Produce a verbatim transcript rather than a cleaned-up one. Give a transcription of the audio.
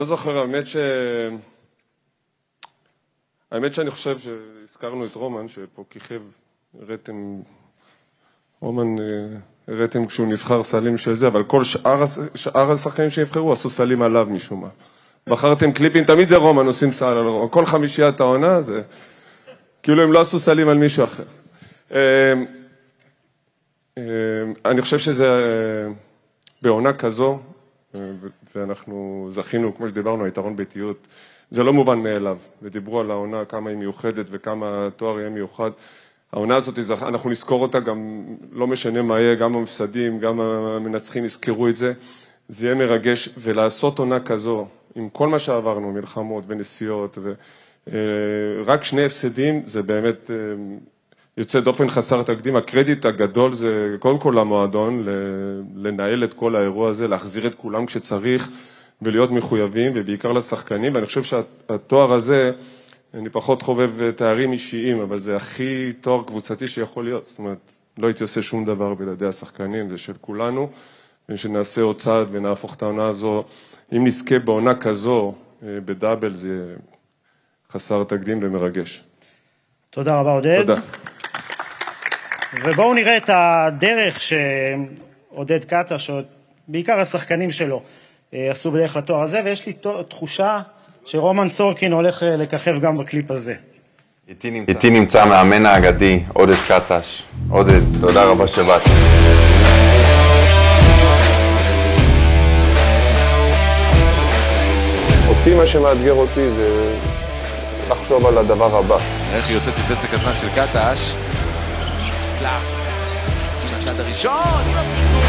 לא זוכר, האמת ש... האמת שאני חושב שהזכרנו את רומן, שפה כיכב, הראיתם, רומן הראיתם כשהוא נבחר סלים של זה, אבל כל שאר, שאר השחקנים שנבחרו עשו סלים עליו משום מה. בחרתם קליפים, תמיד זה רומן, עושים סל על רומן. כל חמישיית העונה זה... כאילו הם לא עשו סלים על מישהו אחר. אני חושב שזה בעונה כזו, ואנחנו זכינו, כמו שדיברנו, היתרון ביתיות, זה לא מובן מאליו, ודיברו על העונה, כמה היא מיוחדת וכמה התואר יהיה מיוחד. העונה הזאת, אנחנו נזכור אותה גם, לא משנה מה יהיה, גם המפסדים, גם המנצחים יזכרו את זה, זה יהיה מרגש, ולעשות עונה כזו, עם כל מה שעברנו, מלחמות ונסיעות, ורק שני הפסדים, זה באמת יוצא דופן חסר תקדים. הקרדיט הגדול זה קודם כל למועדון, לנהל את כל האירוע הזה, להחזיר את כולם כשצריך, ולהיות מחויבים, ובעיקר לשחקנים, ואני חושב שהתואר הזה, אני פחות חובב תארים אישיים, אבל זה הכי תואר קבוצתי שיכול להיות, זאת אומרת, לא הייתי עושה שום דבר בלעדי השחקנים, זה של כולנו, ושנעשה עוד צעד ונהפוך את העונה הזו, אם נזכה בעונה כזו, בדאבל, זה חסר תקדים ומרגש. תודה רבה עודד. תודה. ובואו נראה את הדרך שעודד קטש, בעיקר השחקנים שלו, עשו בדרך לתואר הזה, ויש לי תחושה שרומן סורקין הולך לככב גם בקליפ הזה. איתי נמצא מאמן האגדי, עודד קטש. עודד, תודה רבה שבאת. אותי מה שמאתגר אותי זה לחשוב על הדבר הבא. איך היא יוצאת מפסק הזמן של קטש? קלאפ. עם הצד הראשון, עם הפרקות.